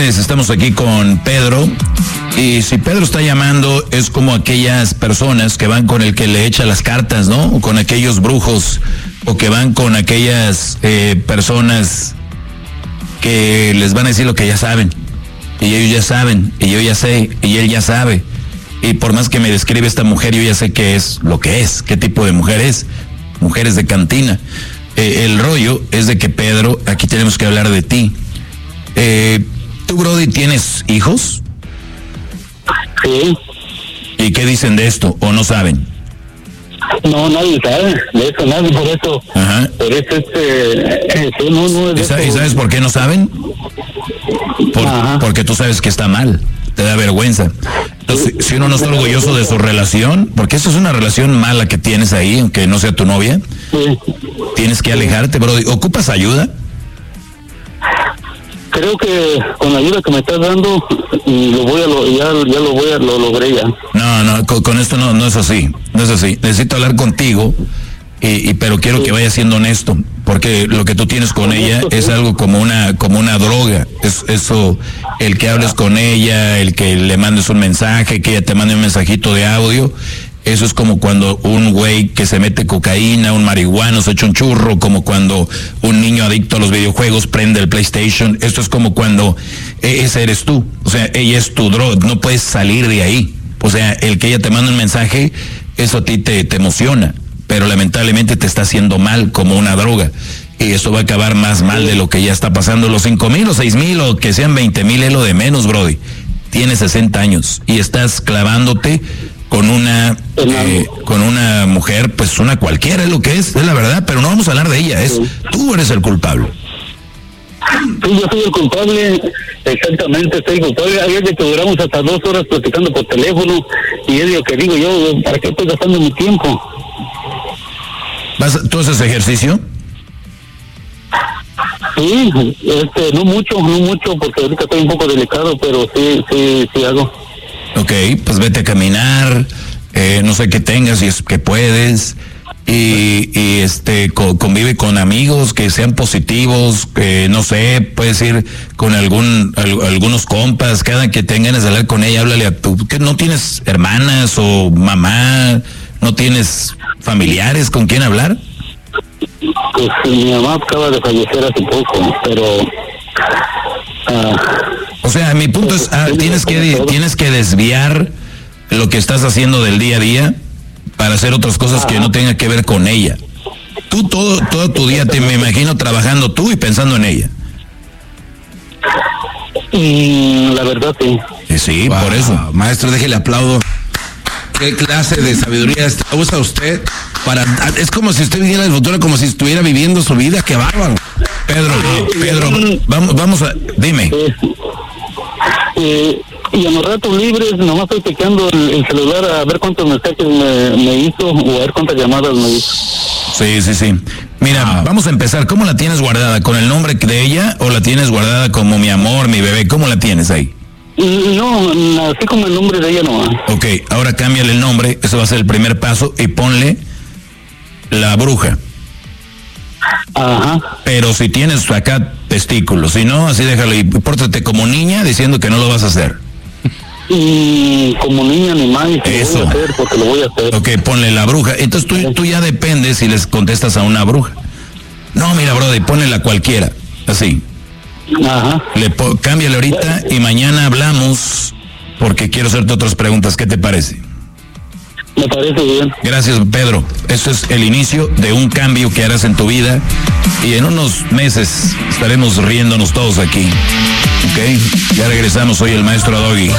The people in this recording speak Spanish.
tardes, estamos aquí con Pedro. Y si Pedro está llamando, es como aquellas personas que van con el que le echa las cartas, ¿no? O con aquellos brujos, o que van con aquellas personas que les van a decir lo que ya saben. Y ellos ya saben, y yo ya sé, y él ya sabe. Y por más que me describe esta mujer, yo ya sé qué es lo que es, qué tipo de mujer es. Mujeres de cantina. El rollo es de que, Pedro, aquí tenemos que hablar de ti. ¿Tú, Brody, tienes hijos? Sí. ¿Y qué dicen de esto? ¿O no saben? No, nadie sabe de eso, nadie, por eso. Ajá. Por eso no es ¿Y sabes por qué no saben? Porque tú sabes que está mal, te da vergüenza. Entonces, si uno no está orgulloso de su relación, porque eso es una relación mala que tienes ahí, aunque no sea tu novia, sí. Tienes que alejarte, Brody. ¿Ocupas ayuda? Creo que con la ayuda que me estás dando, lo logré ya. No, con esto no es así, no es así. Necesito hablar contigo, pero quiero que vayas siendo honesto, porque lo que tú tienes con ella es algo como una droga. Es eso, el que hables con ella, el que le mandes un mensaje, que ella te mande un mensajito de audio. Eso es como cuando un güey que se mete cocaína, un marihuano se echa un churro, como cuando un niño adicto a los videojuegos prende el PlayStation. Esto es como cuando ese eres tú. O sea, ella es tu droga, no puedes salir de ahí. O sea, el que ella te manda un mensaje, eso a ti te emociona, pero lamentablemente te está haciendo mal como una droga. Y eso va a acabar más mal de lo que ya está pasando. Los 5,000 o 6,000 o que sean 20,000 es lo de menos, Brody. Tienes 60 años y estás clavándote con una mujer, pues una cualquiera, es lo que es la verdad, pero no vamos a hablar de ella, tú eres el culpable. Sí, yo soy el culpable, exactamente, soy culpable. Ayer de que duramos hasta 2 horas platicando por teléfono, y es lo que digo yo, ¿para qué estoy gastando mi tiempo? ¿Tú haces ejercicio? Sí, no mucho, porque ahorita estoy un poco delicado, pero sí hago. Ok, pues vete a caminar, no sé qué tengas, si es que puedes, y convive con amigos que sean positivos, no sé, puedes ir con algunos compas, cada que tengan que hablar con ella, háblale a tu, que no tienes hermanas o mamá, no tienes familiares con quien hablar. Pues mi mamá acaba de fallecer hace poco, pero o sea, mi punto es, tienes que desviar lo que estás haciendo del día a día para hacer otras cosas que no tengan que ver con ella. Tú todo tu día me imagino trabajando tú y pensando en ella. La verdad sí. Sí, wow. Por eso. Maestro, déjele aplaudo. ¿Qué clase de sabiduría usa usted? Es como si usted viviera el futuro, como si estuviera viviendo su vida. ¡Qué bárbaro! Pedro, vamos a... Dime. Y en los ratos libres nomás estoy checando el celular a ver cuántos mensajes me hizo, o a ver cuántas llamadas me hizo. Sí. Mira, vamos a empezar. ¿Cómo la tienes guardada? ¿Con el nombre de ella o la tienes guardada como mi amor, mi bebé? ¿Cómo la tienes ahí? No, así como el nombre de ella no. Ok, ahora cámbiale el nombre, eso va a ser el primer paso, y ponle La Bruja. Ajá. Pero si tienes acá testículos, si no, así déjalo y pórtate como niña diciendo que no lo vas a hacer. Y como niña ni más, eso. Lo voy a hacer porque lo voy a hacer. Ok, ponle La Bruja. Entonces tú ya dependes si les contestas a una bruja. No, mira, brother, ponle la cualquiera, así. Ajá. Cámbiale ahorita y mañana hablamos porque quiero hacerte otras preguntas. ¿Qué te parece? Me parece bien. Gracias, Pedro. Esto es el inicio de un cambio que harás en tu vida y en unos meses estaremos riéndonos todos aquí. ¿Ok? Ya regresamos. Soy el maestro Doggy.